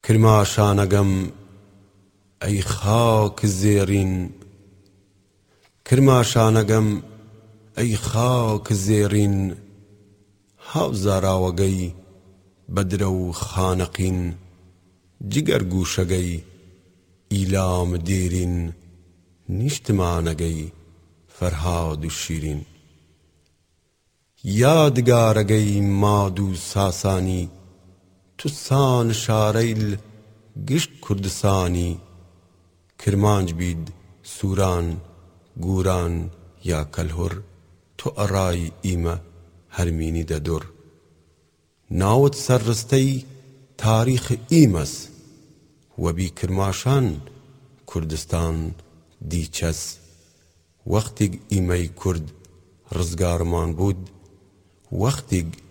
کرماشانەگەم ئەی خاک زێڕین، کرماشانەگەم ئەی خاک زێڕین، هاوزاراوەگەی بەدرە و خانەقین، جگەر گوشەگەی ئیلام دێرین، نیشتمانەگەی فەرهاد و شیرین. یادگارەگەی ماد و ساسانی، توسان شارەیل گشت کوردستانی، کرمانج بید سووران گوران یا کەلهوڕ، تۆ ئەڕای ئیمە هەرمینی دەدوڕ. ناوت سەرڕستەی تاریخ ئیمەس، وەبی کرماشان کوردستان دیچەس. وەختێک ئیمەی کورد ڕزگارمان بوود، وەختێک